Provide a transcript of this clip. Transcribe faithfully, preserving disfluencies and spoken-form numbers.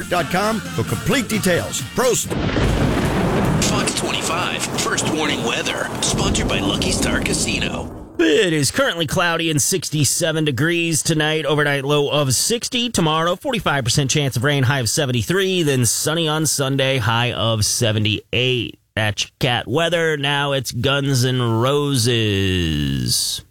dot com for complete details. Prost! Fox twenty-five, First Warning Weather, sponsored by Lucky Star Casino. It is currently cloudy and sixty-seven degrees tonight. Overnight low of sixty. Tomorrow, forty-five percent chance of rain, high of seventy-three. Then sunny on Sunday, high of seventy-eight. That's cat weather. Now it's Guns N' Roses.